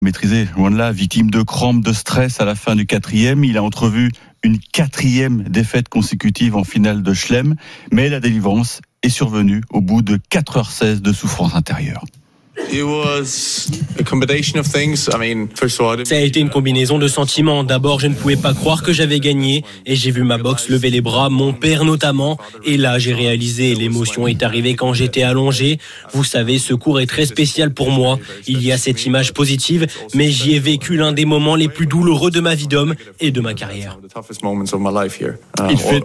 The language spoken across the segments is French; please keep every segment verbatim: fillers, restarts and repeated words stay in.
Maîtrisé, loin de là, victime de crampes, de stress à la fin du quatrième. Il a entrevu une quatrième défaite consécutive en finale de Chelem. Mais la délivrance est survenue au bout de quatre heures seize de souffrance intérieure. Ça a été une combinaison de sentiments. D'abord, je ne pouvais pas croire que j'avais gagné et j'ai vu ma boxe lever les bras, mon père notamment. Et là, j'ai réalisé, l'émotion est arrivée quand j'étais allongé. Vous savez, ce cours est très spécial pour moi. Il y a cette image positive, mais j'y ai vécu l'un des moments les plus douloureux de ma vie d'homme et de ma carrière. Il fait,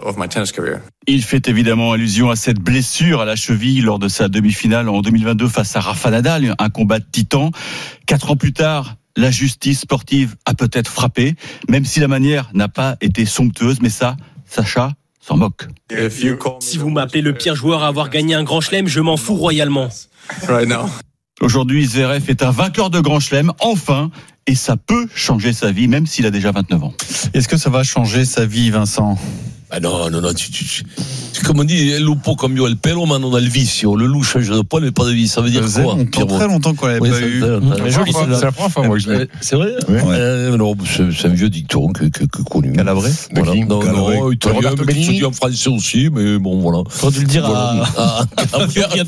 il fait évidemment allusion à cette blessure à la cheville lors de sa demi-finale en deux mille vingt-deux face à Rafa Nadal, un combat de titan. Quatre ans plus tard, la justice sportive a peut-être frappé, même si la manière n'a pas été somptueuse, mais ça, Sacha s'en moque. Si vous m'appelez le pire joueur à avoir gagné un grand chelem, je m'en fous royalement. Aujourd'hui, Zverev est un vainqueur de grand chelem, enfin, et ça peut changer sa vie, même s'il a déjà vingt-neuf ans. Est-ce que ça va changer sa vie, Vincent ? Ah non, non, non, tu, tu, tu, comme on dit, el lupo cambio el pelo, ma non el vicio. Le loup change de poil, mais pas de vie. Ça veut dire ça quoi? Longtemps, très longtemps qu'on l'avait oui, pas ça, eu. Ça, c'est, joli, c'est la première fois, moi, que je l'ai. C'est vrai? Oui. Euh, alors, c'est, c'est un vieux dicton que, que, que connu. Calabré? Voilà. King, non, Calabré. non, italien, mais qui se dit en français aussi, mais bon, voilà. Faut dû le dire voilà. à, à, à Pierre.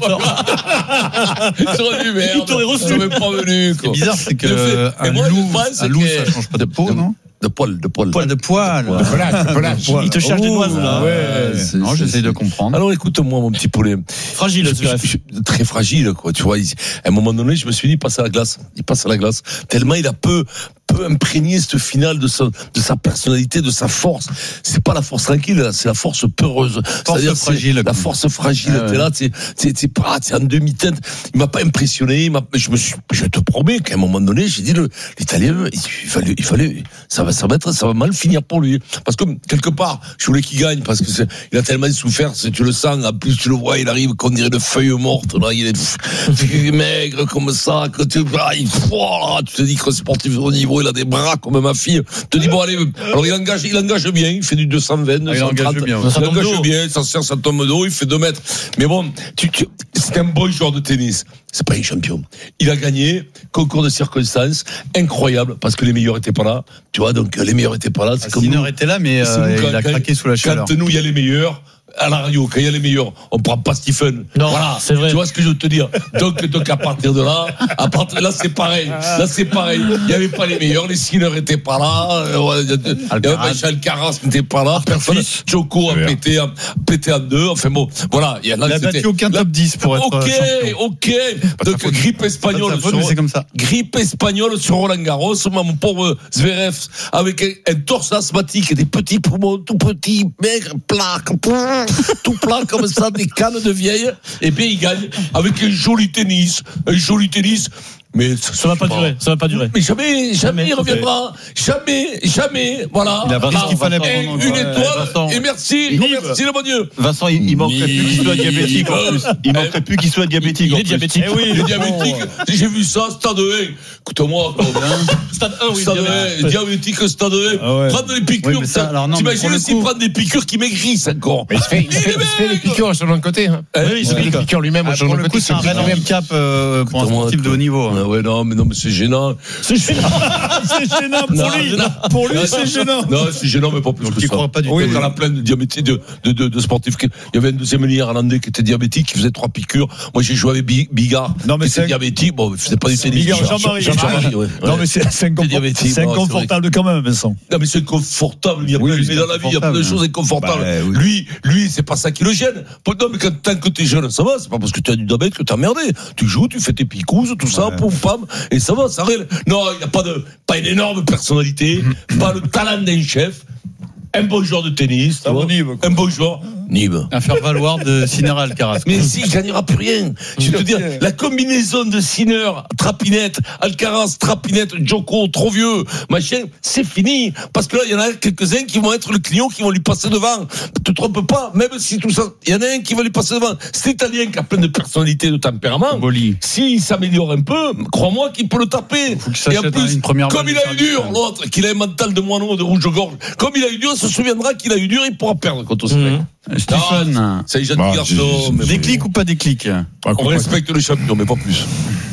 J'aurais dû merde. Il t'aurait reçu. Ça m'est pas venu, quoi. C'est bizarre, c'est que un loup, un loup, ça change pas de peau, non? De poil, de poil. Poil de poil. De poil. De poil. Il te cherche des noises, là. Ouais. C'est, non, c'est, j'essaie de comprendre. Alors, écoute-moi, mon petit poulet. Fragile, je, je, je, très fragile, quoi. Tu vois, il, à un moment donné, je me suis dit, il passe à la glace. Il passe à la glace. Tellement il a peu, peu imprégné cette finale de sa, de sa personnalité, de sa force. C'est pas la force tranquille, là, c'est la force peureuse. Force C'est-à-dire, fragile. C'est la force fragile. Ah ouais. T'es là, t'es, t'es, t'es pas, t'es en demi-teinte. Il m'a pas impressionné. Il m'a, je me suis, je te promets qu'à un moment donné, j'ai dit, le, l'Italien, il fallait, il fallait, ça va, ça va être, ça va mal finir pour lui. Parce que, quelque part, je voulais qu'il gagne, parce que c'est, il a tellement souffert, c'est, tu le sens, en plus, tu le vois, il arrive qu'on dirait de feuilles mortes, là, il est maigre, comme ça, que tu, ah, il, oh, tu te dis que sportif au niveau, il a des bras comme ma fille. Tu te dis, bon, allez, alors il engage, il engage bien, il fait du deux cent vingt, deux cent trente. Ah, il engage bien, il engage bien, ça sert, ça tombe d'eau, il fait deux mètres. Mais bon, tu, tu, c'est un bon joueur de tennis. C'est pas un champion. Il a gagné, concours de circonstances, incroyable, parce que les meilleurs étaient pas là. Tu vois, donc les meilleurs étaient pas là. C'est ah, comme Sinner était là, mais euh, il a craqué sous la chaleur. Quand nous, il y a les meilleurs, à la radio, quand il y a les meilleurs, on prend pas Stephen. Non, voilà, c'est vrai. Tu vois ce que je veux te dire. Donc, donc à partir de là, à partir là, c'est pareil. Là, c'est pareil. Il y avait pas les meilleurs, les Sinner étaient pas là. Alcaraz, Alcaraz n'était pas là. Personne. Djoko a pété, a pété en deux. Enfin bon, voilà. Il a battu aucun top dix pour être Ok, champion. ok. Donc grippe espagnole. Faute, c'est comme ça. Grippe espagnole sur Roland Garros. Mon pauvre Zverev avec un, un torse asthmatique et des petits poumons tout petits, maigres, plats, tout plat comme ça, des cannes de vieille. Et bien il gagne avec un joli tennis, un joli tennis. Mais ça, ça va pas, pas durer, ça va pas durer. Mais jamais, jamais, jamais il reviendra. Jamais, jamais. Voilà. Il a pas qu'il fallait prendre. Une étoile. Vincent. Et merci. Non, merci le bon Dieu. Vincent, il, il manquerait plus qu'il soit diabétique en plus. Il manquerait plus qu'il soit diabétique. Il est diabétique. Eh oui, il est diabétique. J'ai vu ça, stade un. Écoute-moi. Stade un, oui. Stade un. Diabétique, stade un. Prendre des piqûres. T'imagines s'il prend des piqûres qui maigrissent encore. Mais il se fait, il se fait les piqûres sur l'autre côté. Oui, il se fait les piqûres lui-même. Pour le coup, c'est un vrai handicap pour un sportif de haut niveau. Ah ouais, non, mais non, mais c'est gênant. C'est gênant. C'est gênant pour non, lui. Non, pour lui, non, c'est gênant. Non, c'est gênant, mais pas plus. Tu crois pas du tout. Oui, t'en as plein de diabétiques, de, de, de, de sportifs. Il y avait un deuxième néerlandais qui était diabétique, qui faisait trois piqûres. Moi, j'ai joué avec Bigard. Non, mais c'est diabétique. Bon, il faisait pas du tennis. Bigard, Jean-Marie. Jean-Marie, ouais. Non, mais c'est, c'est, incomfort- c'est inconfortable quand même, Vincent. Non, mais c'est confortable. Il y a oui, mais dans la vie, il y a plein de choses inconfortables. Bah, oui. Lui, lui, c'est pas ça qui le gêne. Non, mais quand, tant que t'es jeune, ça va. C'est pas parce que tu as du diabète que t'as merdé. Tu joues, tu fais tes picouses, tout ça, ouais. Poum, pam, et ça va, ça règle. Non, il n'y a pas de, pas une énorme personnalité, pas le talent d'un chef. Un bon joueur de tennis, un bon Nib, un bon joueur. Nib. Un faire valoir de Sinner Alcaraz. Mais si, il gagnera plus rien. Je vais te dire, la combinaison de Sinner, Trapinette, Alcaraz, Trapinette, Djoko, trop vieux, machin, c'est fini. Parce que là, il y en a quelques-uns qui vont être le client, qui vont lui passer devant. Ne te trompe pas, même si tout ça, il y en a un qui va lui passer devant. Cet Italien qui a plein de personnalité, de tempérament, Boli. S'il s'améliore un peu, crois-moi qu'il peut le taper. Et en plus, une première comme il a eu dur, l'autre, qu'il a un mental de moineau, de rouge-gorge, comme il a eu dur, se souviendra qu'il a eu dur, il pourra perdre contre ce mec. Stéphane, c'est un jeune garçon. Déclic ou pas déclic? On respecte le champion, mais pas plus.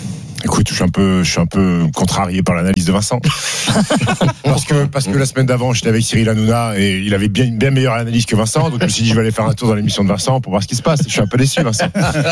Écoute, je suis un peu, je suis un peu contrarié par l'analyse de Vincent. parce que, parce que la semaine d'avant, j'étais avec Cyril Hanouna et il avait bien une bien meilleure analyse que Vincent. Donc je me suis dit, je vais aller faire un tour dans l'émission de Vincent pour voir ce qui se passe. Je suis un peu déçu, Vincent.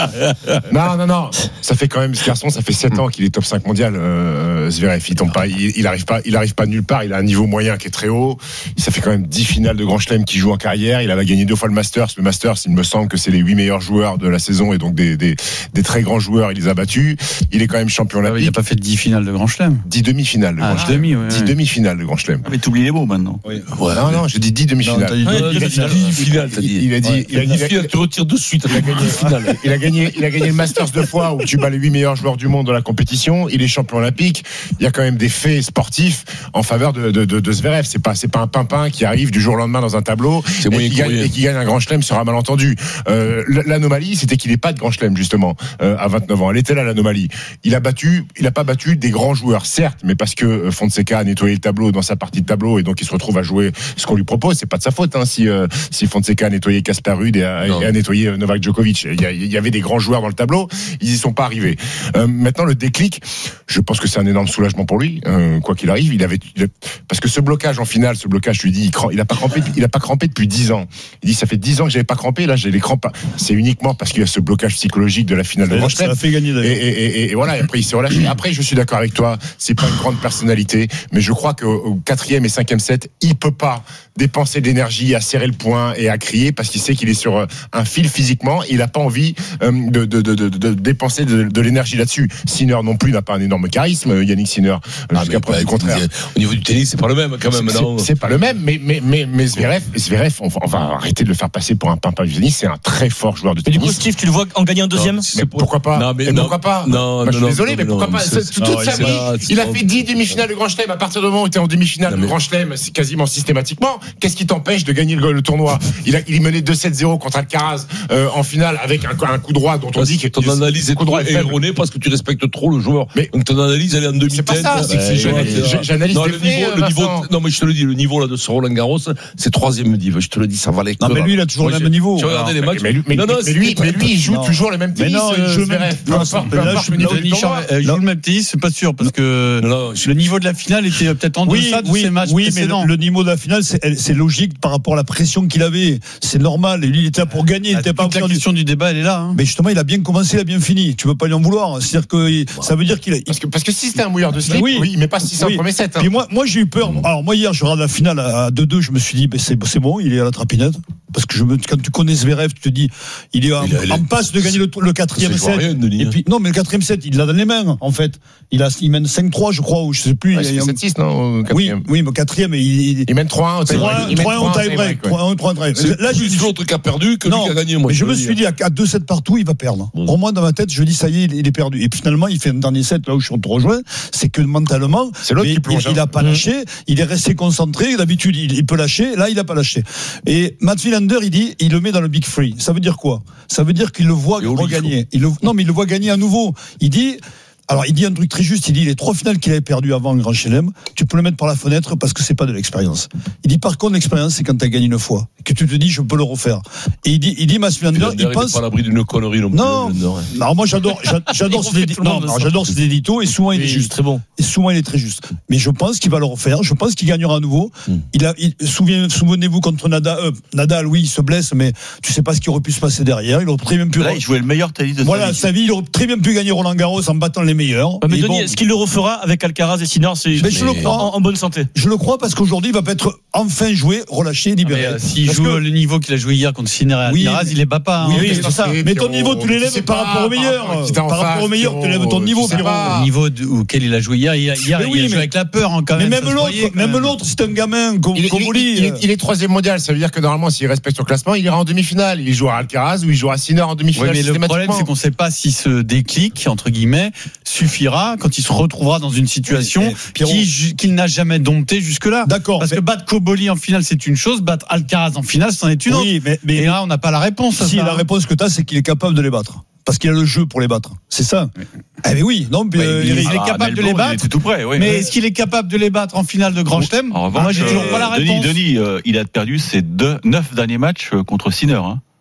non, non, non. Ça fait quand même, ce garçon, ça fait sept ans qu'il est top cinq mondial, euh, Zverev. Il tombe pas, il, il arrive pas, il arrive pas nulle part. Il a un niveau moyen qui est très haut. Ça fait quand même dix finales de Grand Chelem qu'il joue en carrière. Il avait gagné deux fois le Masters. Le Masters, il me semble que c'est les huit meilleurs joueurs de la saison et donc des, des, des très grands joueurs. Il les a battus. Il est quand même champion olympique. Ah oui, il n'a pas fait dix finales de Grand Chelem. dix demi-finales de ah, Grand Chelem. Demi, ouais, dix ouais. demi-finales de Grand Chelem. Ah, mais t'oublies les mots maintenant. Oui. Ouais, non, non, je dis dix demi-finales. Non, il, il, il, a dit, il a dit, il a dit, il a, tu retires de suite. Il a gagné finale. Il a gagné, il a gagné le Masters deux fois où tu bats les huit meilleurs joueurs du monde dans la compétition. Il est champion olympique. Il y a quand même des faits sportifs en faveur de, de, de, de Zverev. C'est pas, c'est pas un pimpin qui arrive du jour au lendemain dans un tableau et qui, gagne, et qui gagne un Grand Chelem sur un malentendu. Euh, l'anomalie, c'était qu'il n'ait pas de Grand Chelem justement euh, à vingt-neuf ans. Elle était là l'anomalie. Il a battu, il a pas battu des grands joueurs, certes, mais parce que Fonseca a nettoyé le tableau dans sa partie de tableau et donc il se retrouve à jouer ce qu'on lui propose. C'est pas de sa faute hein, si euh, si Fonseca a nettoyé Casper Ruud et a, et a nettoyé Novak Djokovic. Il y, a, il y avait des grands joueurs dans le tableau, ils y sont pas arrivés. Euh, maintenant le déclic, je pense que c'est un énorme soulagement pour lui, euh, quoi qu'il arrive. Il avait il, parce que ce blocage en finale, ce blocage, je lui dis, il, crampe, il a pas crampé, il a pas crampé depuis dix ans. Il dit ça fait dix ans que j'avais pas crampé, là j'ai les crampes. C'est uniquement parce qu'il y a ce blocage psychologique de la finale de Grand Chelem. Ça a fait gagner et, et, et, et voilà. Et après il s'est relâché. Après je suis d'accord avec toi, c'est pas une grande personnalité, mais je crois qu'au quatrième et cinquième set, il peut pas dépenser d'énergie à serrer le poing et à crier parce qu'il sait qu'il est sur un fil physiquement. Il a pas envie euh, de, de, de, de, de dépenser de, de l'énergie là-dessus. Sinner non plus n'a pas un énorme charisme. Yannick Sinner, ah, jusqu'à preuve du contraire. Au niveau du tennis, c'est pas le même quand même. C'est, non c'est, c'est pas le même, mais mais mais, mais Zverev, Zverev, on va, on va arrêter de le faire passer pour un pimpin du tennis. C'est un très fort joueur de tennis. Mais du coup, Steve, tu le vois en gagner un deuxième? Non, mais pourquoi pas? Non, mais mais non, pourquoi pas? Non, bah, je suis non, désolé, non, mais pourquoi non, pas? c'est, Toute non, sa vie, il a fait dix demi-finales de Grand Chelem. À partir du moment où tu es en demi-finale non, mais... de Grand Chelem, c'est quasiment systématiquement. Qu'est-ce qui t'empêche de gagner le, le tournoi? Il a, il est mené deux sept zéro contre Alcaraz euh, en finale avec un, un coup droit dont on parce dit que ton analyse est trop erronée parce que tu respectes trop le joueur. Mais donc ton analyse elle est en demi-tête. C'est pas ça. C'est que c'est, j'analyse non, des le faits, niveau, le niveau. Non, mais je te le dis, le niveau là de ce Roland Garros, c'est troisième div. Je te le dis, ça valait. Non, mais lui, il a toujours le même niveau. Tu regardais les matchs. Mais lui, non, non, mais lui, mais lui, il joue toujours le même tennis. Mais non, il joue le même. Peu importe le niveau du tournoi. Il joue le même tennis, c'est pas sûr parce que le niveau de la finale était peut-être en deçà de ces matchs précédents. Oui, mais le niveau de la finale, c'est logique par rapport à la pression qu'il avait. C'est normal. Et lui, il était là pour gagner. Il était pas. La question du débat, elle est là. Mais justement, il a bien commencé, il a bien fini. Tu peux pas lui en vouloir. C'est-à-dire que ça veut dire qu'il a. Parce que parce que si c'était un mouilleur de slip, oui, il met pas six cents au premier set. Puis moi, moi, j'ai eu peur. Alors moi hier, je regarde la finale à deux deux, je me suis dit, ben c'est c'est bon, il est à la trapinette. Parce que je me, quand tu connais Zverev, tu te dis, il est en, il a, en passe de gagner le, le quatrième set. Rien, et puis, non, mais le quatrième set, il l'a dans les mains, en fait. Il a, il mène cinq trois, je crois, ou je sais plus. Ouais, il sept six, non, oui, oui, mais quatrième, il, il, il mène trois un au tie-break. trois un au tie-break. trois un, trois un, trois un. Là, j'ai l'autre qui a perdu que lui qui a gagné, moi. Mais je me suis dit, à deux sept partout, il va perdre. Pour moi, dans ma tête, je dis, ça y est, il est perdu. Et finalement, il fait un dernier set, là où je te rejoins, c'est que mentalement, c'est l'autre qui plonge. Il a pas lâché, il est resté concentré. D'habitude, il peut lâcher. Là, il a pas lâché. Et Mats Wilander, il dit, il le met dans le Big Free. Ça veut dire quoi? Ça veut dire qu'il le voit regagner. Il le, non, mais il le voit gagner à nouveau. Il dit, alors il dit un truc très juste, il dit les trois finales qu'il avait perdues avant le Grand Chelem, tu peux le mettre par la fenêtre parce que c'est pas de l'expérience. Il dit par contre l'expérience c'est quand tu as gagné une fois, que tu te dis je peux le refaire. Et il dit il dit Mats Wilander, il pense pas à l'abri d'une connerie non plus. Non. Alors moi j'adore j'adore cet édito, non, alors, j'adore cet édito et souvent il est juste très bon. Et souvent il est très juste. Mais je pense qu'il va le refaire, je pense qu'il gagnera à nouveau. Hmm. Il a il, souvenez, souvenez-vous contre Nadal, euh, Nadal oui, il se blesse mais tu sais pas ce qui aurait pu se passer derrière, il aurait très bien pu là, il jouait le meilleur tennis de sa voilà, vie. sa vie, il aurait très bien pu gagner Roland Garros en battant les meilleurs. Mais Denis, bon, est-ce qu'il le refera avec Alcaraz et Sinner, c'est mais je le crois. En, en bonne santé? Je le crois parce qu'aujourd'hui il va être enfin joué, relâché, libéré. Ah, s'il joue que... le niveau qu'il a joué hier contre Sinner et oui, Alcaraz, il est pas pas. Oui, hein. oui, c'est ça. Mais ton niveau, tu l'élèves par rapport au meilleur. Par rapport au meilleur, tu élèves ton niveau. Au niveau auquel il a joué hier, hier il a joué avec la peur quand même. Mais même l'autre, même l'autre, c'est un gamin comme Comoli. Il est troisième mondial, ça veut dire que normalement, s'il respecte son classement, il ira en demi-finale. Il jouera à Alcaraz ou il jouera à Sinner en demi-finale. Mais le problème, c'est qu'on ne sait pas si ce déclic entre guillemets suffira quand il se retrouvera dans une situation qui, qu'il n'a jamais dompté jusque-là. D'accord. Parce mais... que battre Cobolli en finale, c'est une chose, battre Alcaraz en finale, c'en est une oui, autre. Mais, mais, et là, on n'a pas la réponse. Si, ça. La réponse que tu as, c'est qu'il est capable de les battre. Parce qu'il a le jeu pour les battre. C'est ça. Oui. Eh bien oui, non, mais, euh, il, il est capable ah, de les battre. Tout près, oui. Mais oui. Est-ce qu'il est capable de les battre en finale de Grand Chelem? En revanche, moi, j'ai toujours pas la réponse. Denis, Denis euh, il a perdu ses deux, neuf derniers matchs contre Sinner. Hein.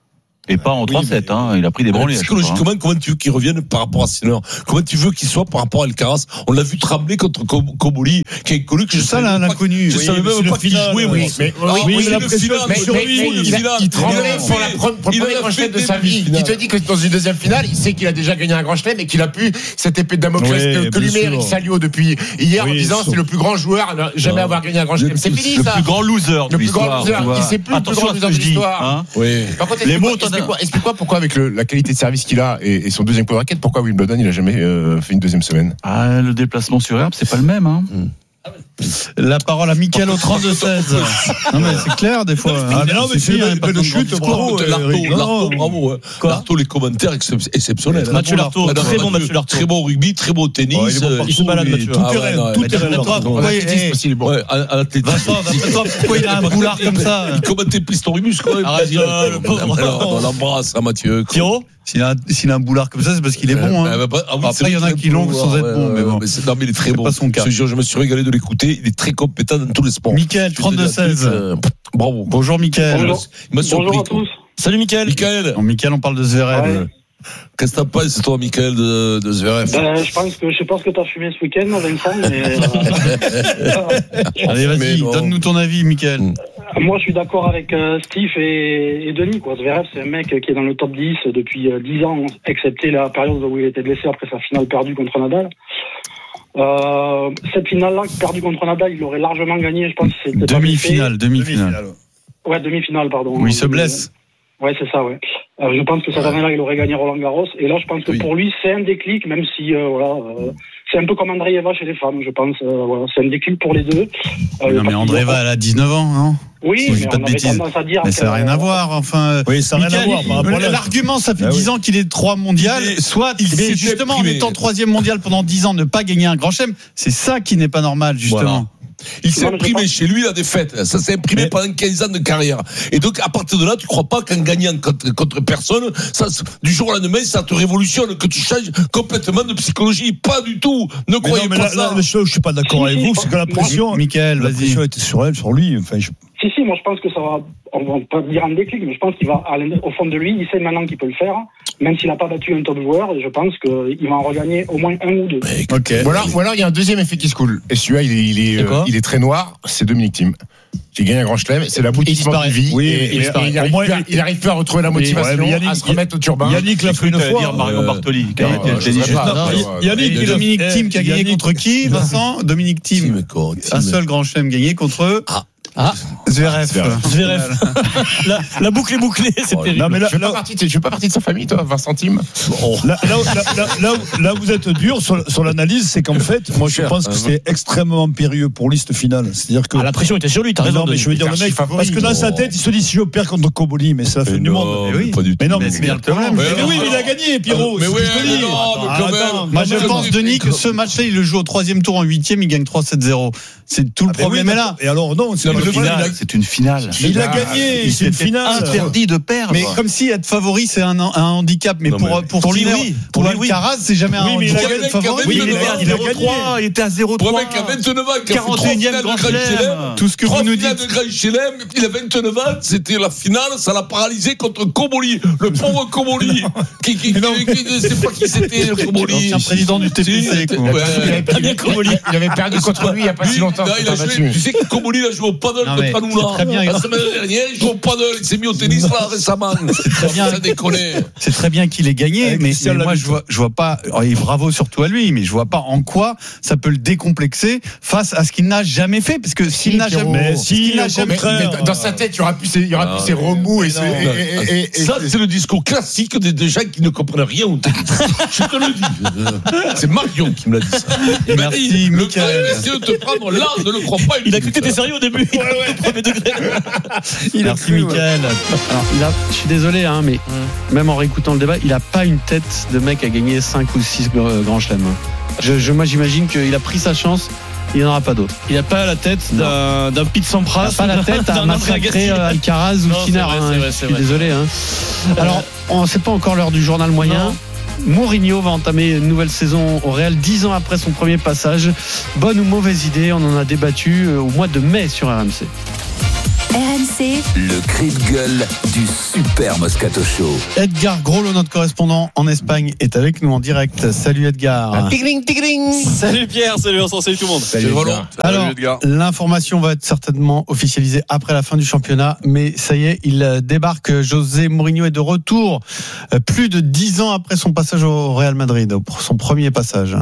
Et pas en trois sept, hein. Il a pris des branlées. Psychologiquement, hein. Comment tu veux qu'il revienne par rapport à Sinner? Comment tu veux qu'il soit par rapport à Alcaraz? On l'a vu trembler contre Cobolli, qui est connu que je ça, là, l'inconnu. Je savais même pas qu'il jouait, oui. Mais, oui, mais la pression sur lui. Il tremblait pour le premier grand chelem de sa vie. Il te dit que dans une deuxième finale, il sait qu'il a déjà gagné un grand chelem et qu'il a pu cette épée de Damoclès que lui met Eric Salio depuis hier en disant c'est le plus grand joueur à jamais avoir gagné un grand chelem. C'est fini, ça. Le plus grand loser de l'histoire. Il sait plus le plus grand loser de l'histoire. Par contre, explique-moi pourquoi avec le, la qualité de service qu'il a et, et son deuxième coup de raquette, pourquoi Wimbledon il a jamais euh, fait une deuxième semaine? Ah, le déplacement sur herbe, c'est pas le même. Hein. Mm. La parole à Mickaël au trente-deux seize. Non mais c'est clair des fois. Ah mais non mais c'est une belle chute. Bravo Lartaud, bravo. Lartaud, les commentaires exceptionnels. Mathieu Lartaud, très bon Mathieu Lartaud. Très bon rugby, très bon tennis. Il se balade Mathieu. Tout terrain, tout terrain. Pourquoi il a un boulard comme ça? Il commentait Pistorius quand même. On l'embrasse, Mathieu. Pierrot, s'il a, s'il a un boulard comme ça, c'est parce qu'il est bon. Hein. Bah, ah oui, après, il y en a qui l'ont sans être bon. Mais bon. Mais non, mais il est très bon. Pas son cas. Je me suis régalé de l'écouter. Il est très compétent dans tous les sports. Mickaël, trente-deux seize. Euh, bravo. Bonjour, Mickaël. Bonjour. Il m'a surpris. Bonjour à tous. Salut, Mickaël. Mickaël. Non, Mickaël, on parle de Zverev. Ouais. Qu'est-ce que t'as pas, c'est toi, Mickaël, de, de Zverev? Ben, je pense que, je sais pas ce que t'as fumé ce week-end, Vincent, mais. euh... Allez, vas-y, donne-nous ton avis, Mickaël. Mm. Moi, je suis d'accord avec euh, Steve et, et Denis, quoi. Zverev, c'est un mec qui est dans le top dix depuis euh, dix ans, excepté la période où il était blessé après sa finale perdue contre Nadal. Euh, cette finale-là, perdue contre Nadal, il aurait largement gagné, je pense que c'était demi-finale, demi-finale. Ouais, demi-finale, pardon. Oui, il se blesse. Ouais, c'est ça, ouais. Euh, je pense que cette année-là, il aurait gagné Roland Garros. Et là, je pense que oui. Pour lui, c'est un déclic, même si, euh, voilà, euh, c'est un peu comme Andreeva chez les femmes, je pense. Euh, voilà, c'est un déclic pour les deux. Euh, non, mais Andreeva, elle a dix-neuf ans, non? Oui, mais on avait tendance à dire. Mais ça n'a rien à voir, enfin. Oui, ça n'a rien à voir. Par rapport à l'argument, ça fait dix ans qu'il est trois mondial. Soit, il mais justement, en étant troisième mondial pendant dix ans, ne pas gagner un grand chelem, c'est ça qui n'est pas normal, justement. Voilà. Il s'est imprimé pas... chez lui la défaite. Ça s'est imprimé mais... pendant quinze ans de carrière. Et donc, à partir de là, tu crois pas qu'en gagnant contre, contre personne, ça, du jour au lendemain, ça te révolutionne, que tu changes complètement de psychologie. Pas du tout. Ne mais croyez non, pas là, ça. Là, là, je suis pas d'accord avec vous. C'est que la pression, Mickaël, la pression était sur elle, sur lui. Enfin, je... Si, si, moi je pense que ça va, on va pas dire un déclic, mais je pense qu'il va, au fond de lui, il sait maintenant qu'il peut le faire, même s'il n'a pas battu un top joueur, et je pense qu'il va en regagner au moins un ou deux. Ok. Ou alors, ou alors il y a un deuxième effet qui se coule, et celui-là, il est, il est, euh, il est très noir, c'est Dominic Thiem. Qui gagne un grand chelem, c'est l'aboutissement de vie. Oui, et, et, et, et il, arrive plus à, il arrive plus à retrouver la motivation, ouais, Yannick, à se remettre au turbin. Yannick l'a fait une fois. Dire Marion Bartoli. Yannick et Dominic Thiem qui a gagné contre qui, Vincent? Dominic Thiem. Un seul grand chelem gagné contre. Ah, Zverev. Zverev. la, la boucle est bouclée, c'est oh, terrible. Non, mais là, je ne fais pas partie de sa famille, toi, Vincent Thiem. Oh. Là, là, là, là, là, là, vous êtes dur sur, sur l'analyse, c'est qu'en fait, moi, je pense que c'est extrêmement périlleux pour lui, cette finale. C'est-à-dire que. Ah, la pression était sur lui, t'as raison. Non, mais je veux dire, le mec, parce que dans sa tête, il se dit, si je perds contre Cobolli, mais ça fait du monde. Mais non, mais c'est bien le problème. Mais oui, mais il a gagné, Pierrot. Mais oui, moi, je pense, Denis, que ce match-là, il le joue au troisième tour en huitième, il gagne trois sept zéro. C'est tout le problème est là. Et alors, non, c'est c'est une finale. Mais il a gagné, c'est une finale. Interdit de perdre. Mais comme si être favori, c'est un, un handicap. Mais non, pour, mais pour, pour lui, oui. Pour Alcaraz, c'est jamais un oui, handicap d'être favori. Oui, mais il a gagné. Il était à zéro trois. Pour un mec à vingt-neuf ans, qui a fait quarante et unième grand chelem. Tout ce que vous nous dites. de grand chelem, il a vingt-neuf ans, c'était la finale, ça l'a paralysé contre Cobolli. Le pauvre Cobolli. Qui, qui, qui, ne sait pas qui c'était, le Cobolli. L'ancien président du T P C. Il avait perdu contre lui il n'y a pas si longtemps. Tu sais que Cobolli a joué au paddle contre Hanouna. La semaine dernière, il joue au paddle, il s'est mis au tennis là récemment. C'est très bien. Ça déconne. C'est très bien qu'il ait gagné, mais, mais moi je vois, je vois pas. Et bravo surtout à lui, mais je vois pas en quoi ça peut le décomplexer face à ce qu'il n'a jamais fait, parce que s'il n'a jamais, s'il n'a jamais, dans sa tête, il y aura plus ses, il y aura plus ses remous et ça, c'est le discours classique des gens qui ne comprennent rien au tennis. Je te le dis. C'est Marion qui me l'a dit ça. Merci, Mickaël. Essaye de te prendre là, ne le crois pas. Il a cru que t'étais sérieux au début. Ouais, ouais. Premier degré. Merci, Mickaël. Alors, il a, je suis désolé, hein, mais mmh. même en réécoutant le débat, il a pas une tête de mec à gagner cinq ou six grands chelems. Je, je, moi, j'imagine qu'il a pris sa chance. Il n'y en aura pas d'autre. Il n'a pas la tête d'un, d'un Pete Sampras. Il n'a pas la tête à massacrer Alcaraz ou Sinner. Hein, je suis vrai. désolé. Hein. Alors, on sait pas encore l'heure du journal moyen. Non. Mourinho va entamer une nouvelle saison au Real dix ans après son premier passage. Bonne ou mauvaise idée, on en a débattu au mois de mai sur R M C. R M C C. Le cri de gueule du Super Moscato Show. Edgar Groslo, notre correspondant en Espagne, est avec nous en direct. Salut Edgar. Tigring, tigring. Salut Pierre, salut Vincent, salut tout le monde. Salut Edgar. Alors, Edgar. L'information va être certainement officialisée après la fin du championnat, mais ça y est, il débarque. José Mourinho est de retour, plus de dix ans après son passage au Real Madrid, pour son premier passage.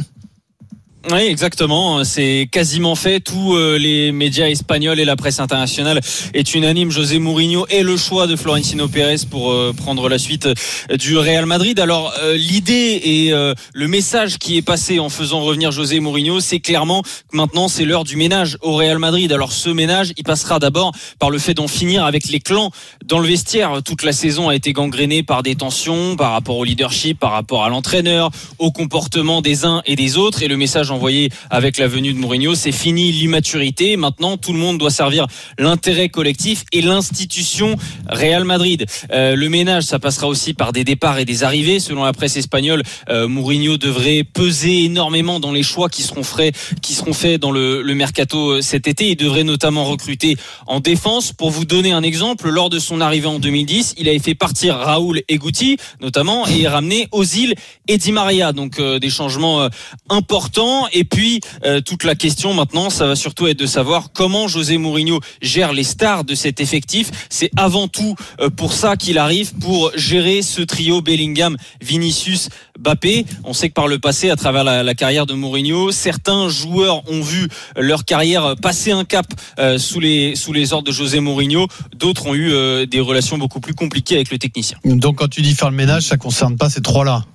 Oui, exactement. C'est quasiment fait. Tous les médias espagnols et la presse internationale est unanime. José Mourinho est le choix de Florentino Pérez pour prendre la suite du Real Madrid. Alors, l'idée et le message qui est passé en faisant revenir José Mourinho, c'est clairement que maintenant, c'est l'heure du ménage au Real Madrid. Alors, ce ménage, il passera d'abord par le fait d'en finir avec les clans dans le vestiaire. Toute la saison a été gangrénée par des tensions par rapport au leadership, par rapport à l'entraîneur, au comportement des uns et des autres. Et le message envoyé avec la venue de Mourinho, c'est fini l'immaturité. Maintenant, tout le monde doit servir l'intérêt collectif et l'institution Real Madrid. Euh, le ménage, ça passera aussi par des départs et des arrivées. Selon la presse espagnole, euh, Mourinho devrait peser énormément dans les choix qui seront faits, qui seront faits dans le, le mercato cet été. Il devrait notamment recruter en défense. Pour vous donner un exemple, lors de son arrivée en deux mille dix, il avait fait partir Raúl et Guti, notamment, et ramener Ozil et Di Maria. Donc euh, des changements euh, importants. Et puis euh, toute la question maintenant, ça va surtout être de savoir comment José Mourinho gère les stars de cet effectif. C'est avant tout euh, pour ça qu'il arrive, pour gérer ce trio Bellingham, Vinicius, Mbappé. On sait que par le passé, à travers la, la carrière de Mourinho, certains joueurs ont vu leur carrière passer un cap euh, sous les sous les ordres de José Mourinho. D'autres ont eu euh, des relations beaucoup plus compliquées avec le technicien. Donc quand tu dis faire le ménage, ça concerne pas ces trois-là?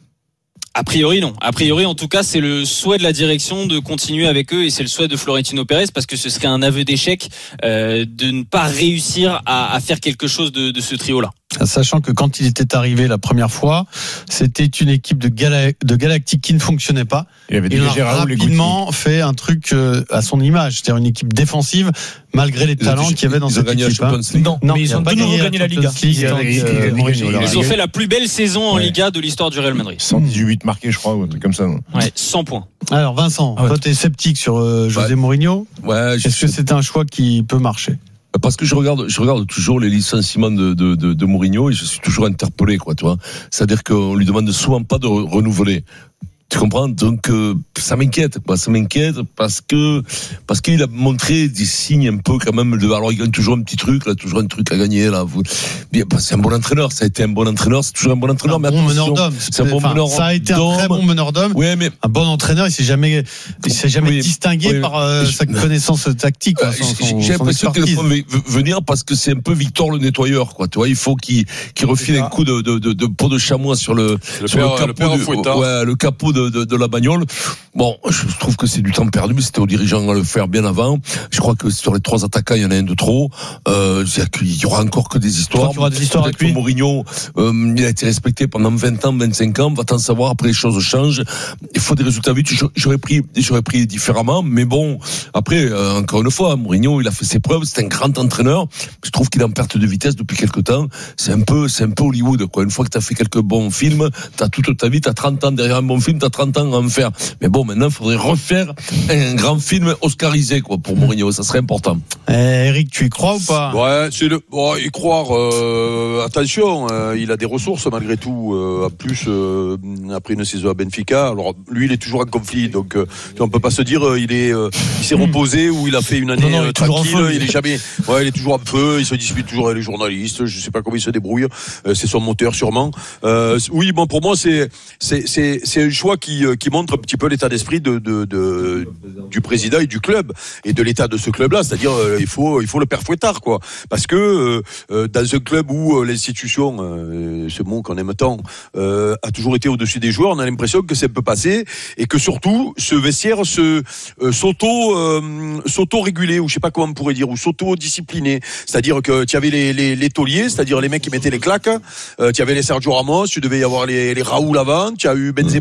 A priori non. A priori en tout cas c'est le souhait de la direction de continuer avec eux et c'est le souhait de Florentino Pérez parce que ce serait un aveu d'échec euh, de ne pas réussir à, à faire quelque chose de, de ce trio-là. Sachant que quand il était arrivé la première fois, c'était une équipe de, Gala- de Galactique qui ne fonctionnait pas. Il, avait il a rapidement fait un truc à son image, c'est-à-dire une équipe défensive malgré les talents qu'il y avait dans cette équipe. Hein. Non, non, mais ils ont de nouveau gagné la Liga. Ils, avec, euh, Mourinho, ils ont fait la plus belle saison en ouais. Liga de l'histoire du Real Madrid. cent dix-huit marqués, je crois, ou un truc comme ça. Non ouais, cent points. Alors Vincent, ah ouais. toi t'es sceptique sur euh, José ouais. Mourinho. Ouais. Est-ce que c'est un choix qui peut marcher? Parce que je regarde, je regarde toujours les licenciements de, de, de, de Mourinho et je suis toujours interpellé, quoi, tu vois. C'est-à-dire qu'on lui demande souvent pas de re- renouveler. Tu comprends? Donc euh, ça m'inquiète, quoi. Ça m'inquiète parce que parce qu'il a montré des signes un peu quand même de. Alors il gagne toujours un petit truc, là, toujours un truc à gagner, là. Bien, c'est un bon entraîneur. Ça a été un bon entraîneur. C'est toujours un bon entraîneur. Un mais bon meneur d'homme. C'est un bon enfin, meneur ça a été d'homme. un très bon meneur d'homme. Ouais, mais un bon entraîneur. Il s'est jamais, il s'est jamais oui, distingué oui, par euh, sa connaissance tactique. Quoi, son, son, j'ai l'impression qu'il faut venir parce que c'est un peu Victor le nettoyeur, quoi. Tu vois, il faut qu'il qu'il refile un coup de de, de de peau de chamois sur le, le sur père, le capot, le, de, ouais, le capot de, de de la bagnole. Bon, je trouve que c'est du temps perdu, mais c'était aux dirigeants à le faire bien avant. Je crois que sur les trois attaquants, il y en a un de trop. Euh, il y aura encore que des histoires. Il y aura des histoires avec lui. Mourinho, euh, il a été respecté pendant vingt ans, vingt-cinq ans. Va-t-en savoir, après les choses changent. Il faut des résultats vite. J'aurais pris, j'aurais pris différemment, mais bon, après, euh, encore une fois, Mourinho, il a fait ses preuves. C'est un grand entraîneur. Je trouve qu'il est en perte de vitesse depuis quelque temps. C'est un peu, c'est un peu Hollywood, quoi. Une fois que t'as fait quelques bons films, t'as toute ta vie, t'as trente ans derrière un bon film, t'as trente ans à en faire. Mais bon, maintenant, il faudrait refaire un grand film oscarisé, quoi, pour Mourinho. Ça serait important. Eh, Eric, tu y crois ou pas? Ouais, c'est le, bon, y croire, euh, attention, euh, il a des ressources, malgré tout, euh, en plus, euh, après une saison à Benfica. Alors, lui, il est toujours en conflit, donc, euh, on peut pas se dire, euh, il est, euh, il s'est reposé ou il a fait une année non, non, il tranquille. Feu, il est jamais, ouais, il est toujours en feu, il se dispute toujours avec les journalistes, je sais pas comment il se débrouille, euh, c'est son moteur, sûrement. Euh, oui, bon, pour moi, c'est, c'est, c'est, c'est un choix qui, qui montre un petit peu l'état d'esprit de, de, de, du président et du club et de l'état de ce club-là. C'est-à-dire, euh, il faut, il faut le père fouettard, quoi. Parce que euh, dans un club où euh, l'institution, euh, ce mot qu'on aime tant, euh, a toujours été au-dessus des joueurs, on a l'impression que c'est un peu passé et que surtout ce vestiaire se euh, s'auto, euh, s'auto-régulait, ou je sais pas comment on pourrait dire, ou s'auto-discipliner. C'est-à-dire que tu avais les, les, les tauliers, c'est-à-dire les mecs qui mettaient les claques. Euh, tu avais les Sergio Ramos, tu devais y avoir les, les Raúl avant, tu as eu Benzema après derrière.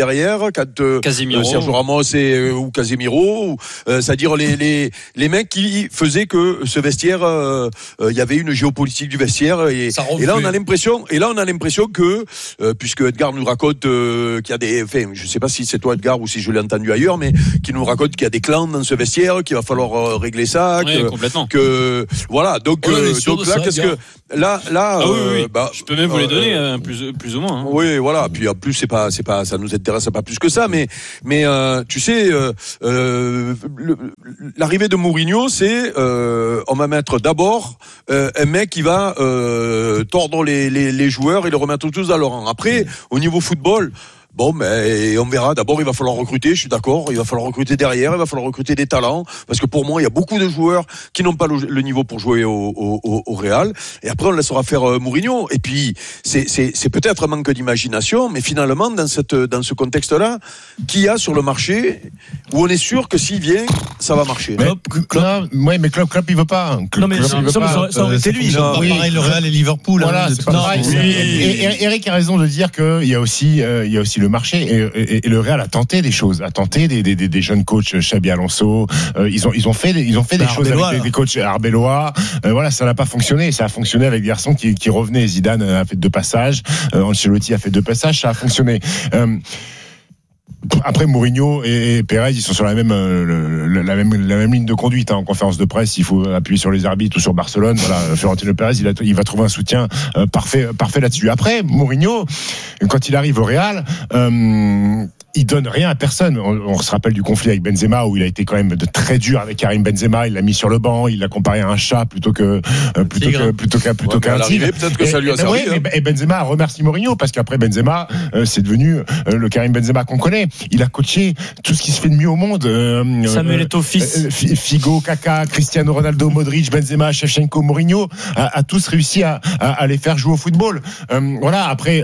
derrière, quand euh, Casemiro. Sergio Ramos et, euh, ou Casemiro, ou, euh, c'est-à-dire les, les, les mecs qui faisaient que ce vestiaire, il euh, euh, y avait une géopolitique du vestiaire, et, et là on a l'impression, et là on a l'impression que, euh, puisque Edgar nous raconte euh, qu'il y a des, enfin, je sais pas si c'est toi Edgar ou si je l'ai entendu ailleurs, mais qui nous raconte qu'il y a des clans dans ce vestiaire, qu'il va falloir euh, régler ça, oui, que, complètement. que voilà, donc, oh, euh, donc là, ça, qu'est-ce gars. que là, là, ah, oui, oui. Euh, bah, je peux même vous les donner, euh, euh, plus, plus ou moins. Hein. Oui, voilà. Puis en plus, c'est pas, c'est pas, ça nous intéresse pas plus que ça, mais, mais euh, tu sais, euh, euh, le, l'arrivée de Mourinho, c'est, euh, on va mettre d'abord euh, un mec qui va euh, tordre les, les, les joueurs et les remettre tous dans leur rang. Après, au niveau football. Bon, mais on verra. D'abord, il va falloir recruter. Je suis d'accord. Il va falloir recruter derrière. Il va falloir recruter des talents, parce que pour moi, il y a beaucoup de joueurs qui n'ont pas le, le niveau pour jouer au, au, au Real. Et après, on laissera faire euh, Mourinho. Et puis, c'est, c'est, c'est peut-être un manque d'imagination, mais finalement, dans cette, dans ce contexte-là, qu'il y a sur le marché où on est sûr que s'il vient, ça va marcher. Mais Klopp, Klopp, ouais, mais Klopp, Klopp, il veut pas. Klopp, non, mais Klopp, ça, il veut ça, pas. ça, ça aurait été lui. Ça, oui. Pareil, le Real et Liverpool. Voilà, hein, c'est pas pareil. oui. Et, et, Eric a raison de dire qu'il y a aussi, euh, il y a aussi le marché. Et, et, et le Real a tenté des choses, a tenté des, des, des, des jeunes coachs, Xabi Alonso. Euh, ils ont, ils ont fait, des, ils ont fait des bah, choses Arbeloa, avec des, des coachs Arbeloa. Euh, voilà, ça n'a pas fonctionné. Ça a fonctionné avec des garçons qui, qui revenaient. Zidane a fait deux passages, euh, Ancelotti a fait deux passages, ça a fonctionné. Euh, Après, Mourinho et Pérez, ils sont sur la même, euh, la même, la même ligne de conduite. Hein. En conférence de presse, il faut appuyer sur les arbitres ou sur Barcelone. Voilà, Florentino Pérez, il, a, il va trouver un soutien euh, parfait, parfait là-dessus. Après, Mourinho, quand il arrive au Real, euh, il donne rien à personne. On, on se rappelle du conflit avec Benzema, où il a été quand même de très dur avec Karim Benzema. Il l'a mis sur le banc, il l'a comparé à un chat plutôt que euh, plutôt que plutôt qu'à plutôt ouais, qu'à un tigre. Peut-être que ça lui a servi. Ouais, hein. Et Benzema a remercié Mourinho, parce qu'après Benzema, euh, c'est devenu euh, le Karim Benzema qu'on connaît. Il a coaché tout ce qui se fait de mieux au monde. Euh, Samuel Eto'o fils, euh, Figo, Kaka, Cristiano Ronaldo, Modric, Benzema, Shevchenko, Mourinho, a, a tous réussi à, à, à les faire jouer au football. Euh, voilà. Après,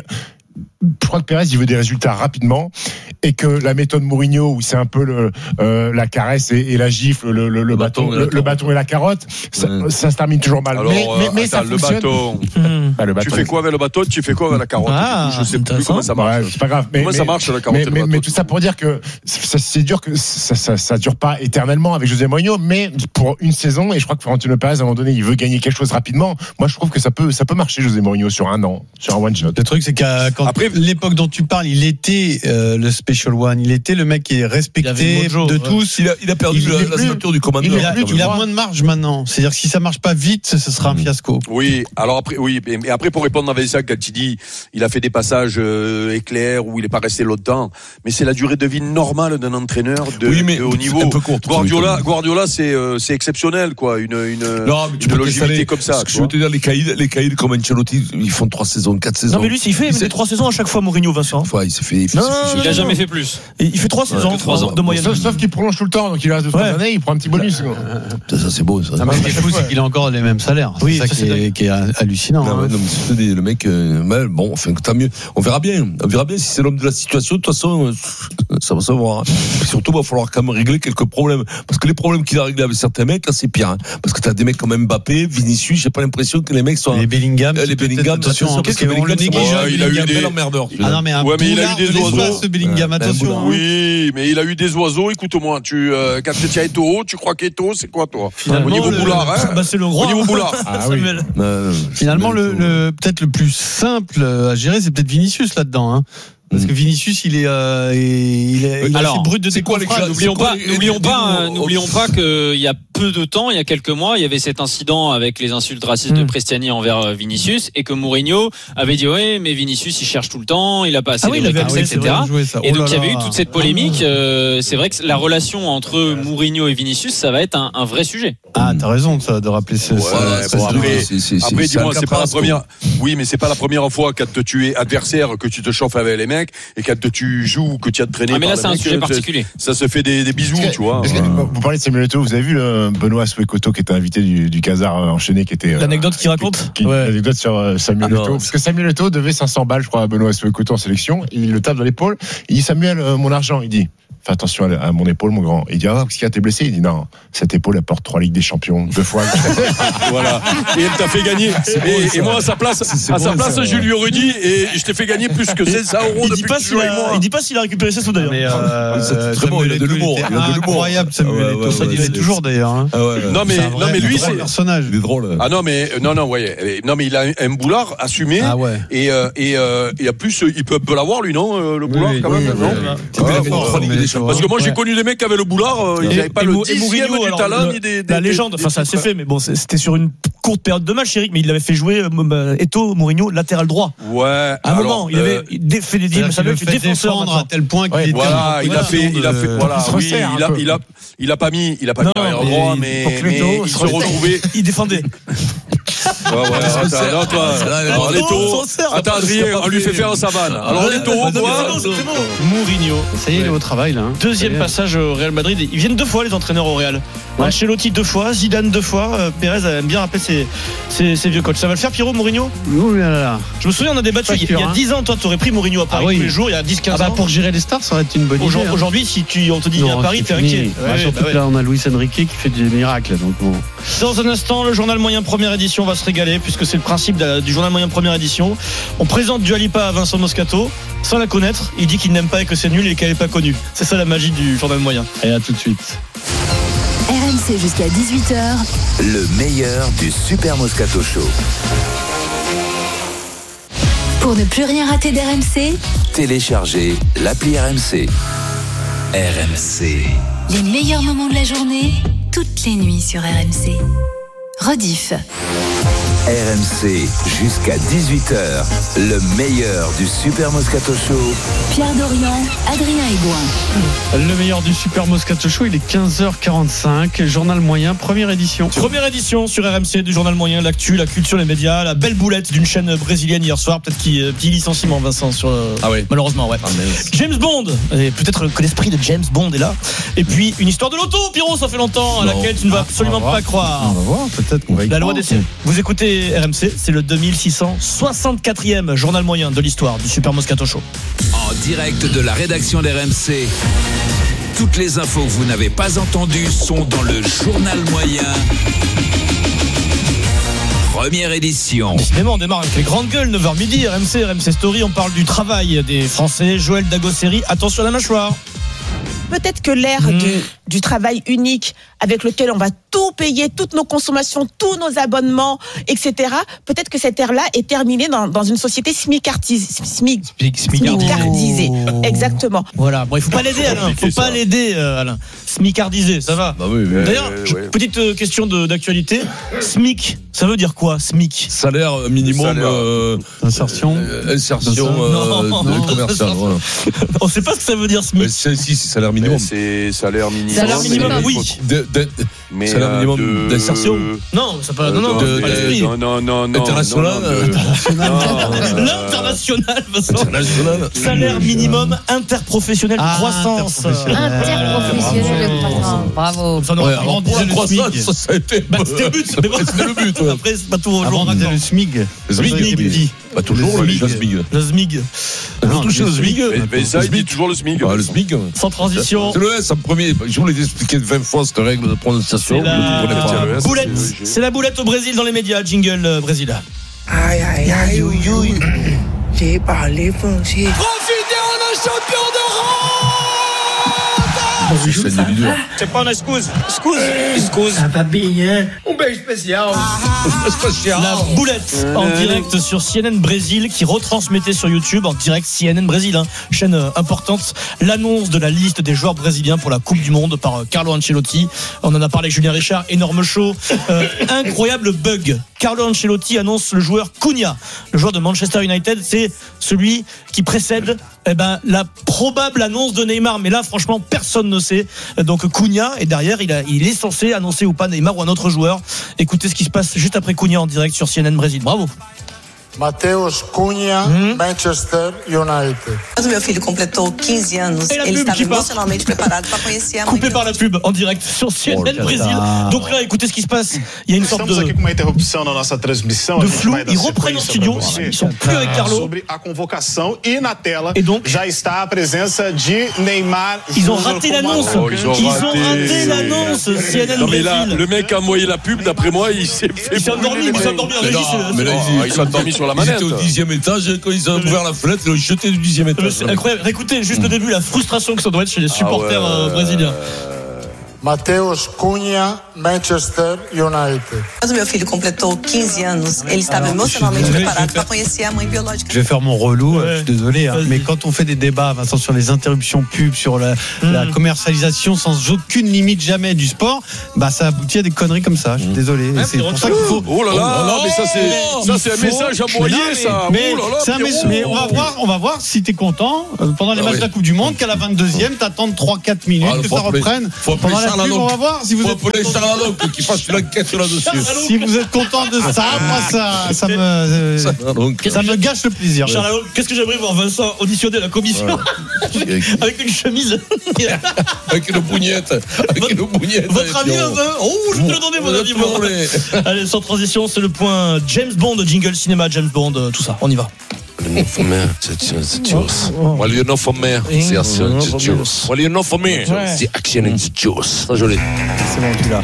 je crois que Pérez, il veut des résultats rapidement, et que la méthode Mourinho, où c'est un peu le, euh, la caresse et, et la gifle, le, le, le, bâton, bâton, le, le bâton et la carotte, ça, ouais. ça se termine toujours mal. Alors, mais mais, mais attends, ça le fonctionne. Bâton. Ah, le bâton. Tu fais quoi avec le bâton? Tu fais quoi avec la carotte? Ah, je sais plus comment ça marche. Ouais, c'est pas grave. Mais, comment mais, ça marche la carotte? Mais, et le mais, bâton, mais tout ça pour dire que ça, c'est dur, que ça, ça, ça dure pas éternellement avec José Mourinho, mais pour une saison, et je crois que Florentino Pérez, à un moment donné, il veut gagner quelque chose rapidement. Moi, je trouve que ça peut, ça peut marcher, José Mourinho, sur un an, sur un one shot. Le truc, c'est qu'à quand Après, l'époque dont tu parles, il était euh, le special one, il était le mec qui est respecté mojo, de ouais. tous. Il a, il a perdu il la, la plus, ceinture du commandeur. Il, a, il a moins de marge maintenant. C'est-à-dire que si ça marche pas vite, ce sera un fiasco. Oui, alors après, oui, mais après pour répondre à Vincent, quand il dit, il a fait des passages euh, éclairs où il est pas resté longtemps, mais c'est la durée de vie normale d'un entraîneur de, oui, mais de haut niveau. Un peu courte, Guardiola, Guardiola, c'est euh, c'est exceptionnel, quoi, une une, non, mais tu une peux longévité comme ça. Ce que je veux te dire, les caïds, les caïds comme Ancelotti, ils font trois saisons, quatre saisons. Non mais lui, il fait il trois saisons à chaque fois, Mourinho, Vincent. Fois, il s'est fait. Il, fait, non, il, il a jamais fait plus. Il fait trois saisons, trois ans de moyenne. Sauf, sauf qu'il prolonge tout le temps, donc il reste deux trois ouais. années, il prend un petit bonus. Ça, ça c'est beau. Ça. Ça, ce qui est fou, c'est qu'il a encore les mêmes salaires. C'est oui, ça, ça qui, est, qui est hallucinant. Non, hein. non, mais c'est le mec, euh, bon, enfin, tant mieux. On verra bien. On verra bien si c'est l'homme de la situation. De toute façon, ça va se voir. Hein. Et surtout, il va falloir quand même régler quelques problèmes. Parce que les problèmes qu'il a réglés avec certains mecs, là, c'est pire. Hein. Parce que t'as des mecs comme Mbappé, Vinicius, j'ai pas l'impression que les mecs sont. Les Bellingham. Euh, les Bellingham, attention. Qu'est-ce que Bellingham, il a eu des emmerdeurs. Ah non, mais un ouais, mais il a eu des oiseaux. Ce Bellingham, attention. Oui, mais il a eu des oiseaux. Écoute-moi, tu, euh, quand tu as Eto'o, tu crois qu'Eto'o, c'est quoi, toi? Au niveau le, boulard, hein? Bah, c'est le roi. Au niveau boulard. Ah, oui. euh, Finalement, le, le, peut-être le plus simple à gérer, c'est peut-être Vinicius là-dedans, hein. Parce que Vinicius, il est, euh, il est, il est Alors, assez brut de c'est quoi les phrases. N'oublions pas, n'oublions pas, n'oublions pas qu'il y a peu de temps, il y a quelques mois, il y avait cet incident avec les insultes racistes mmh. de Prestiani envers Vinicius, et que Mourinho avait dit ouais, mais Vinicius il cherche tout le temps, il a pas assez ah oui, de réflexes, et cetera. Vrai, et donc oh il y avait eu toute cette polémique. Euh, c'est vrai que la relation entre Mourinho et Vinicius, ça va être un, un vrai sujet. Ah, t'as raison de, de rappeler ça. Ouais, ça, bon, ça après, c'est, c'est, c'est, après c'est dis-moi, c'est pas la première. Oui, mais c'est pas la première fois quand tu es adversaire que tu te chauffes avec les mecs, et quand tu joues, que tu as traîné. Ah, mais là, c'est un mec, sujet particulier. Ça se fait des, des bisous, que, tu vois. Que, vous parlez de Samuel Eto'o, vous avez vu le Benoît Souekoto qui était invité du, du Casar enchaîné, qui était. L'anecdote qu'il raconte qui, qui, ouais. L'anecdote sur euh, Samuel ah, Eto'o. Parce que Samuel Eto'o devait cinq cents balles, je crois, à Benoît Souekoto en sélection. Il le tape dans l'épaule. Il dit Samuel, euh, mon argent. Il dit fais attention à, à mon épaule, mon grand. Il dit, ah, qu'est-ce qu'il y a, t'es blessé? Il dit, non, cette épaule, elle porte trois Ligues des Champions, deux fois. Voilà. Et elle t'a fait gagner. Et, et moi, à sa place, c'est, c'est à sa place, ça, je lui aurais dit, et je t'ai fait gagner plus que cinq cents euros depuis que tu joues avec moi. Il dit pas s'il a récupéré ses sous d'ailleurs. Mais euh, c'est très bon, il a de l'humour. Il a de l'humour. Incroyable, Samuel Eto'o. Ça, il est toujours d'ailleurs. Hein. Ah ouais, non, mais, non, mais lui, c'est. Personnage. Il est drôle. Ah non, mais, non, non, ouais. Non, mais il a un boulard assumé. Ah ouais. Et, euh, et, euh, et en plus, il peut, peut l'avoir, lui, non, le boulard, oui, quand même, oui, non? Oui, ah, oui, bon, oui, oui, parce que moi, j'ai connu des mecs qui avaient le boulard, ils n'avaient pas le dixième du talent, ni des. La légende, enfin, ça s'est fait, mais bon, c'était sur une courte période de match, Eric, mais il l'avait fait jouer, Eto'o, Mourinho, latéral droit. Ouais. À un moment, il avait fait des deals, ça veut dire défenseur à tel point qu'il était. Voilà, il a fait, il a fait, voilà, oui, il a, il a, il a pas mis, il a pas mis arrière droit, mais il se retrouvait. Il défendait. Ouais, ouais, attends, non, toi, alors Eto'o, attends, Adrien, on lui fait faire en savane. Alors Eto'o, quoi? Mourinho. Ça y est, il est au travail, là. Deuxième passage au Real Madrid. Ils viennent deux fois, les entraîneurs au Real. Ouais. Ancelotti deux fois, Zidane deux fois. Euh, Pérez aime bien rappeler ses, ses, ses vieux coachs. Ça va le faire, Pierrot, Mourinho? Oui, là, là. Je me souviens, on a débattu il y a dix ans. Toi, tu aurais pris Mourinho à Paris ah, oui. tous les jours, il y a dix quinze ah bah, ans. Pour gérer les stars, ça aurait été une bonne idée. Aujourd'hui, hein. Aujourd'hui si tu, on te dit non, à Paris, t'es inquiet. Ouais, ouais, surtout bah, que là, on a Luis Enrique qui fait des miracles. Donc bon. Dans un instant, le journal moyen première édition va se régaler, puisque c'est le principe de la, du journal moyen première édition. On présente Dua Lipa à Vincent Moscato, sans la connaître. Il dit qu'il n'aime pas et que c'est nul et qu'elle n'est pas connue. C'est ça la magie du journal moyen. Et à tout de suite. R M C jusqu'à dix-huit heures. Le meilleur du Super Moscato Show. Pour ne plus rien rater d'R M C, téléchargez l'appli R M C. R M C. Les meilleurs moments de la journée, toutes les nuits sur R M C. Rediff. R M C jusqu'à dix-huit heures. Le meilleur du Super Moscato Show. Pierre Dorian, Adrien Aigouin. Le meilleur du Super Moscato Show, il est quinze heures quarante-cinq. Journal moyen, première édition. Première édition sur R M C du journal moyen, l'actu, la culture, les médias, la belle boulette d'une chaîne brésilienne hier soir. Peut-être qu'il petit licenciement, Vincent, sur, ah ouais. malheureusement, ouais. Ah, mais... James Bond. Et peut-être que l'esprit de James Bond est là. Et puis une histoire de l'auto, Pierrot, ça fait longtemps, à laquelle tu ne vas absolument pas croire. On va voir, peut-être qu'on va y La loi des Vous écoutez R M C, c'est le deux mille six cent soixante-quatrième journal moyen de l'histoire du Super Moscato Show. En direct de la rédaction d'R M C, toutes les infos que vous n'avez pas entendues sont dans le journal moyen. Première édition. Décidément, on démarre avec les grandes gueules, neuf heures midi, R M C, R M C Story, on parle du travail des Français. Joël Dagosseri, attention à la mâchoire. Peut-être que l'ère mmh. du, du travail unique avec lequel on va tout payer, toutes nos consommations, tous nos abonnements, et cetera. Peut-être que cette ère-là est terminée dans, dans une société smicardisée. Smic, smicardisée. Oh. Exactement. Voilà. Bon, il faut pas l'aider, Alain. Il faut pas l'aider, euh, Alain. Smicardisé, ça va. Bah oui, oui, D'ailleurs, oui, je, oui. petite euh, question de, d'actualité. SMIC, ça veut dire quoi, SMIC? Salaire minimum. Salaire. Euh, insertion. Euh, insertion euh, non, non, commerciale. Voilà. On sait pas ce que ça veut dire, SMIC. Mais c'est, si, c'est salaire minimum. Mais c'est salaire minimum. Salaire minimum, oui. De, de, mais salaire minimum de... d'insertion. Non, ça pas. Non, non, de, pas de, non, non, non, non. International. L'international, International. Salaire minimum interprofessionnel de ah, croissance. Interprofessionnel de croissance. Bravo. Enfin, non, ouais, on disait le SMIC. Ça, ça a été. Bah, c'était le but. C'était le but. Ouais. Après, c'est pas tout au jour. On disait le SMIG. Le SMIG. Pas toujours le SMIG. Le SMIG. Vous touchez le SMIG. Mais ça, il dit toujours le SMIG. Le SMIG. Sans transition. C'est le S en premier. Je vous l'ai expliqué vingt fois cette règle de prononciation. C'est la boulette. C'est la boulette au Brésil dans les médias. Jingle euh, Brésil. Aïe aïe aïe aïe aïe. J'ai parlé français. Profitez, on est champion d'Europe. C'est pas une excuse. Excuse. Excuse. Ça va bien. Un bel spécial. La boulette en direct sur C N N Brésil qui retransmettait sur YouTube en direct C N N Brésil, hein, chaîne euh, importante, l'annonce de la liste des joueurs brésiliens pour la Coupe du Monde par euh, Carlo Ancelotti. On en a parlé avec Julien Richard, énorme show. Euh, incroyable bug. Carlo Ancelotti annonce le joueur Cunha, le joueur de Manchester United. C'est celui qui précède eh ben, la probable annonce de Neymar. Mais là, franchement, personne ne sait. Donc Cunha, et derrière, il, a, il est censé annoncer ou pas Neymar ou un autre joueur. Écoutez ce qui se passe juste après Cunha en direct sur C N N Brésil. Bravo. Mateus Cunha, hum. Manchester United. Quando meu filho completou quinze anos, ele estava emocionalmente preparado para conhecer a mãe. Coupé par la pub en direct sur C N N oh, Brésil. Donc là, écoutez ce qui se passe. Il y a une sorte de, aqui com uma interrupção na nossa transmissão, de flou. Ils reprennent en studio. Ils sont plus avec Carlo. Sobre a convocação e na tela et donc, já está a presença de Neymar. Ils ont raté l'annonce. Oh, ils ont ils raté, ont raté l'annonce. C N N non, mais Brésil. là, le mec a envoyé la pub. D'après moi, il s'est fait. Il s'est endormi. Il s'est endormi en régie. Mais là, il s'est endormi sur la manette. Ils étaient au dixième étage quand ils ont ouvert la fenêtre. Ils ont jeté du dixième étage. C'est incroyable. Écoutez juste le début, la frustration que ça doit être chez les supporters ah ouais, brésiliens. Mateus Cunha, Manchester United. Quando meu filho completou quinze anos, ele estava emocionalmente préparé para conhecer a mãe biológica. Je vais faire mon relou, ouais. Je suis désolé, hein, mais quand on fait des débats, Vincent, sur les interruptions pub, sur la, mmh. la commercialisation sans aucune limite jamais du sport, bah ça aboutit à des conneries comme ça. Je suis désolé. Ouais, c'est pour ça qu'il faut. Oh là là, oh là, mais ça c'est, ça c'est un message à broyer, ça. Mais, oh là là, c'est un message, mais on va voir, on va voir si t'es content pendant les ah matchs oui. de la Coupe du Monde qu'à la vingt-deuxième, t'attends trois quatre minutes ah, que ça reprenne. Pendant la pub, on va voir. Si vous faut êtes Charles pour qu'il fasse une enquête là-dessus. Si vous êtes content de ça, moi ça, ça me, euh, ça, ça me gâche le plaisir. Charles, qu'est-ce que j'aimerais voir Vincent auditionner à la commission ouais. avec une chemise, avec une bougnette, avec votre, une bougnette. Votre ami Vincent. Oh, je vais te le donner mon ami. Bon. Allez, sans transition, c'est le point James Bond, jingle cinéma, James Bond, tout ça. On y va. Well, for me, it's juice. Well, you know for me, c'est action, c'est juice. Well, you know for me, c'est action, c'est juice. Ça, je l'ai. C'est bon, tu l'as.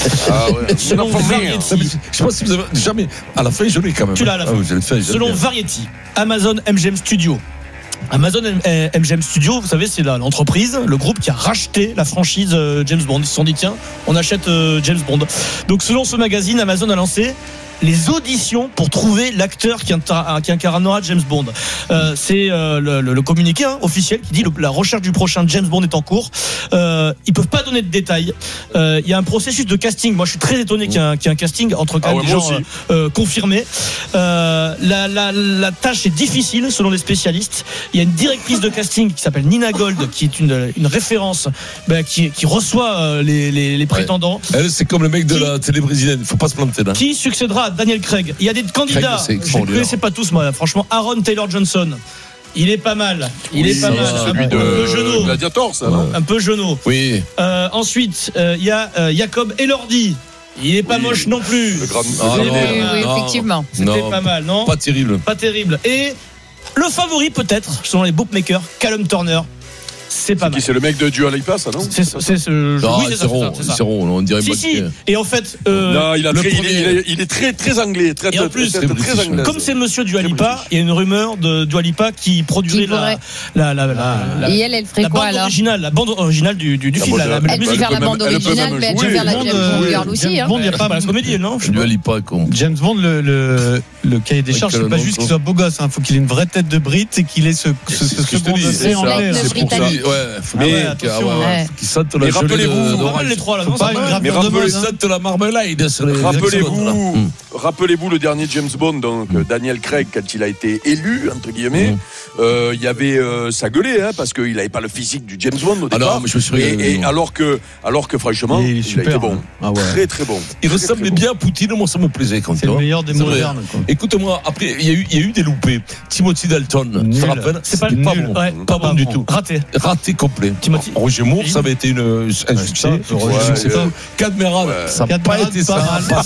Ah ouais. Selon Variety. Je sais pas si vous avez jamais. À la fin, je l'ai quand même. Tu l'as à la fin. Selon Variety, Amazon M G M Studio. Amazon M G M Studio, vous savez, c'est l'entreprise, le groupe qui a racheté la franchise James Bond. Ils se sont dit, tiens, on achète James Bond. Donc, selon ce magazine, Amazon a lancé les auditions pour trouver l'acteur qui, qui incarnera James Bond. Euh, c'est euh, le, le, le communiqué hein, officiel qui dit que la recherche du prochain James Bond est en cours. Euh, ils peuvent pas donner de détails. Il euh, y a un processus de casting. Moi, je suis très étonné qu'il y ait un, qu'il y ait un casting entre quand même ah ouais, des gens euh, confirmés. Euh, la, la, la tâche est difficile selon les spécialistes. Il y a une directrice de casting qui s'appelle Nina Gold, qui est une, une référence, bah, qui, qui reçoit euh, les, les, les prétendants. Ouais. Elle, c'est comme le mec de qui, la télé brésilienne. Il faut pas se planter là. Qui succédera à Daniel Craig? Il y a des candidats. Craig, je ne connaissais pas tous, moi. Franchement, Aaron Taylor Johnson. Il est pas mal. Il oui, est pas mal. Celui un de, peu genou. Gladiator, ça, non? Un peu genou. Oui. Euh, ensuite, il euh, y a euh, Jacob Elordi. Il est pas oui. moche non plus. Le grand... ah, non, oui, oui, non. effectivement. C'était non, pas mal, non? Pas terrible. Pas terrible. Et le favori, peut-être, selon les bookmakers, Callum Turner. C'est pas c'est mal. Qui, c'est le mec de Dua Lipa, ça, non? C'est, c'est ce jeu. Non, oui, c'est, c'est, rond, c'est ça. C'est rond, on dirait si, si. Et en fait, euh, non, il, a très, il, est, il est très, très anglais. Très, et en plus, très, très anglais. Comme c'est monsieur Dua Lipa, il y a une rumeur de Dua Lipa qui produirait qui la, la, la, la, la, et elle, elle ferait la quoi, bande alors originale, la bande originale du, du, du film. La, elle peut faire la bande originale, mais elle peut faire la James Bond girl aussi. James Bond, il n'y a pas la comédie, non? Dua Lipa, con. James Bond, le cahier des charges, c'est pas juste qu'il soit beau gosse. Il faut qu'il ait une vraie tête de Brite et qu'il ait ce second degré anglais. Mais qui sentent la gelée de les trois là, non, pas une mais rappelez, sentent la marmelade. Rappelez-vous, rappelez-vous le dernier James Bond, donc mm. Daniel Craig, quand il a été élu entre guillemets, mm. euh, il y avait euh, ça gueulait hein, parce qu'il n'avait pas le physique du James Bond au départ. Ah non, mais je me suis et, et alors que, alors que franchement, il, il a été bon, ah ouais. très très bon. Il ressemblait bien à Poutine, moi ça me plaisait quand c'est le meilleur des modernes. Écoute-moi, après il y a eu, il y a eu des loupés. Timothy Dalton, tu te rappelles? C'est pas pas bon, pas bon du tout. Raté, raté complet. Timothy. Roger Moore, ça avait été une, un ouais, succès. Cadmeral, ouais. ça n'a pas été ça.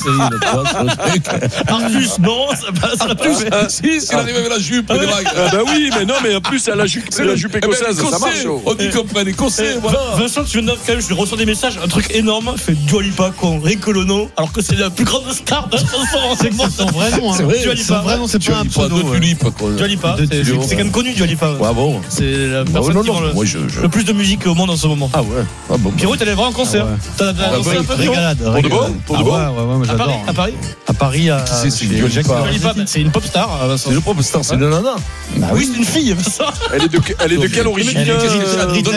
Artus, non, ça passe plus. Si, s'il arrive avec la jupe, des vagues. Bah oui, mais non, mais en plus, la jupe, c'est la jupe écossaise, ça marche. On dit qu'on prend l'écossais. Vincent, tu viens de quand même, je reçois des messages, un truc énorme. Je fais Dua Lipa, con, Ricolono, alors que c'est la plus grande star d'un chanson. C'est bon, c'est vrai nom. C'est vrai, Dua Lipa, vraiment, c'est pas un pseudo. Dua Lipa, c'est quand même connu, Dua Lipa. Ah bon. C'est la personne qui vend le plus de musique au monde en ce moment. Ah ouais. Ah bon. Pierrot, t'allais voir un concert. Ah ouais. T'as annoncé un peu régalade. Pour de bon, pour de bon. Ah ouais, ouais, moi j'adore. À Paris, à Paris, à c'est c'est une pop star. C'est une pop star, c'est une nana. Oui, c'est une fille. Elle est de, elle est de quelle origine?